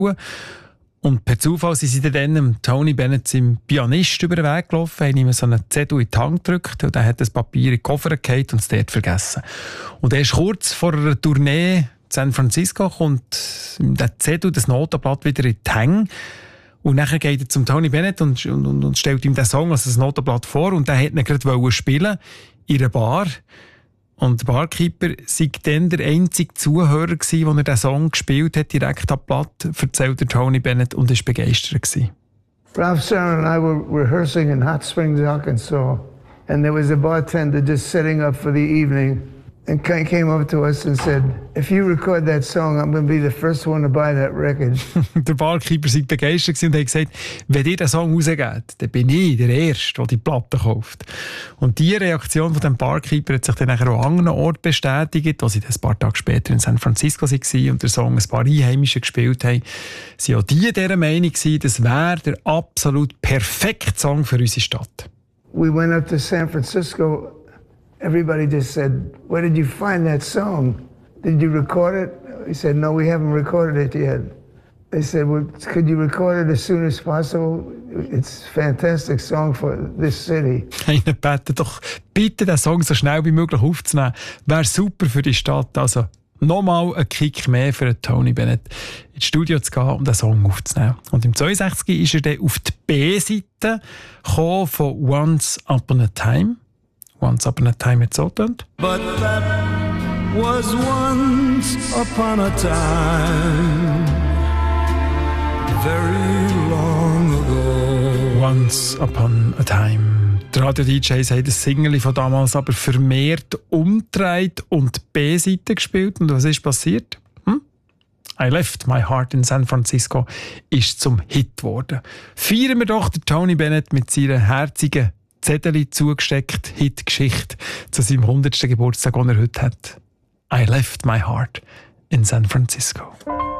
Und per Zufall sind sie dann Tony Bennett, seinem Pianist, über den Weg gelaufen, haben ihm so einen Zettel in die Hand gedrückt und er hat das Papier in den Koffer gehalten und es dort vergessen. Und er ist kurz vor einer Tournee in San Francisco, kommt der Zettel, das Notenblatt wieder in die Hänge. Und dann geht er zum Tony Bennett und stellt ihm den Song, also das Notenblatt vor. Und der wollte ihn gerade spielen in einer Bar. Und der Barkeeper war dann der einzige Zuhörer, der er den Song gespielt hat, direkt am Blatt, erzählt der Tony Bennett und war begeistert. Ralph Sharon and I were rehearsing in Hot Springs, Arkansas. And there was a bartender just setting up for the evening. And came up to us and said, if you record that song, I'm going to be the first one to buy that record. Der Barkeeper war begeistert und hat gesagt, wenn ihr den Song rausgebt, dann bin ich der Erste, der die Platte kauft. Und diese Reaktion von dem Barkeeper hat sich dann auch an anderen Orten bestätigt, als sie ein paar Tage später in San Francisco waren und der Song ein paar Einheimische gespielt haben. Sie waren auch die dieser Meinung, das wäre der absolut perfekte Song für unsere Stadt. We went up to San Francisco. Everybody just said, where did you find that song? Did you record it? He said, no, we haven't recorded it yet. They said, well, could you record it as soon as possible? It's a fantastic song for this city. Einer bittet doch bitte, den Song so schnell wie möglich aufzunehmen. Wäre super für die Stadt. Also nochmal ein Kick mehr für Tony Bennett, ins Studio zu gehen, um den Song aufzunehmen. Und im 62 ist er dann auf die B-Seite gekommen von Once Upon a Time. Once Upon a Time hat so getönt. But that was once upon a time, very long ago. Once Upon a Time. Die Radio-DJs haben das Single von damals aber vermehrt umgedreht und die B-Seite gespielt. Und was ist passiert? I Left My Heart in San Francisco ist zum Hit geworden. Feiern wir doch den Tony Bennett mit seiner herzigen Zettel zugesteckt, Hit-Geschichte zu seinem 100. Geburtstag, den er heute hat. I Left My Heart in San Francisco.